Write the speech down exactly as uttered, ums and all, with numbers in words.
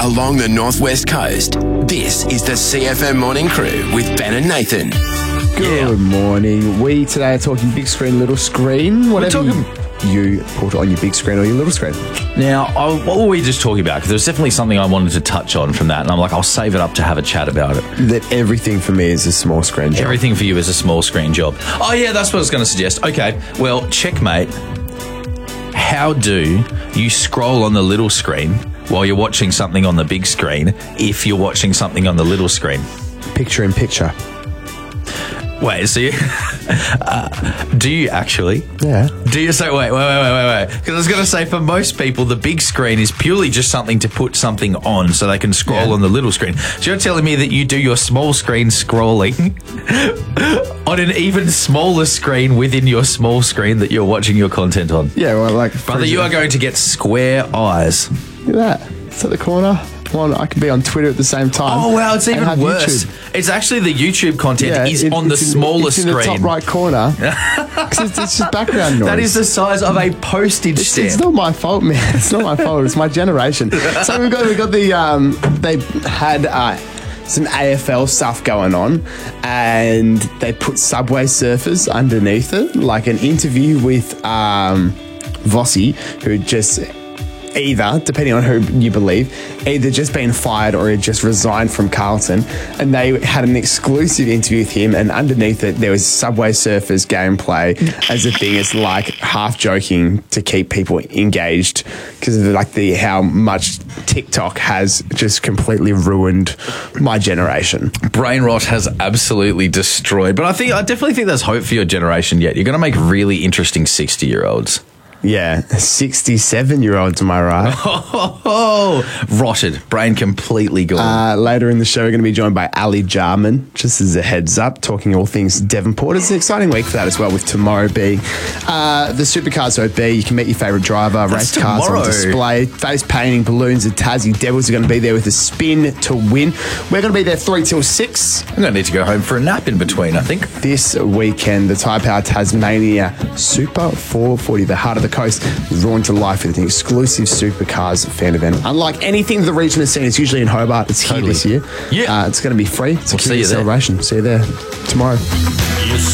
along the northwest coast. This is the C F M Morning Crew with Ben and Nathan. Good morning. We today are talking big screen, little screen. Whatever talking- you put on your big screen or your little screen. Now, I, what were we just talking about? Because there was definitely something I wanted to touch on from that, and I'm like, I'll save it up to have a chat about it. That everything for me is a small screen job. Everything for you is a small screen job. Oh, yeah, that's what I was going to suggest. Okay, well, checkmate. How do you scroll on the little screen while you're watching something on the big screen if you're watching something on the little screen? Picture in picture. Wait, so you, uh, do you actually? Yeah. Do you say, wait, wait, wait, wait, wait, wait. Because I was going to say, for most people, the big screen is purely just something to put something on so they can scroll Yeah. on the little screen. So you're telling me that you do your small screen scrolling on an even smaller screen within your small screen that you're watching your content on? Yeah, well, like... Brother, you are going to get square eyes. Look at that. It's at the corner. Well, I can be on Twitter at the same time. Oh, wow, it's and even have worse. YouTube. It's actually the YouTube content Yeah, is it- on the it's in- smaller it's in screen. the top right corner. 'Cause it's, it's just background noise. That is the size of a postage It's, stamp. it's not my fault, man. It's not my fault. It's my generation. So we've got we got the um, they had uh, some A F L stuff going on, and they put Subway Surfers underneath it, like an interview with um, Vossi, who just either, depending on who you believe, either just been fired or had just resigned from Carlton, and they had an exclusive interview with him, and underneath it there was Subway Surfers gameplay as a thing. It's like half joking to keep people engaged because of like the how much TikTok has just completely ruined my generation. Brain rot has absolutely destroyed. But I think I definitely think there's hope for your generation yet. You're going to make really interesting sixty-year-olds. Yeah, sixty-seven-year-olds, am I right? Oh, rotted. Brain completely gone. Uh, later in the show, we're going to be joined by Ali Jarman, just as a heads up, talking all things Devonport. It's an exciting week for that as well, with tomorrow being uh, the Supercars O B. You can meet your favourite driver, race cars tomorrow. on display, face painting, balloons at Tassie. Devils are going to be there with a spin to win. We're going to be there three till six. I'm going to need to go home for a nap in between, I think. This weekend, the Tyre Power Tasmania Super four forty, the heart of the coast, is drawn to life with an exclusive Supercars fan event. Unlike anything the region has seen, it's usually in Hobart. It's here Totally. this year. Yeah. Uh, it's going to be free. It's a We'll see you community there. celebration. See you there tomorrow.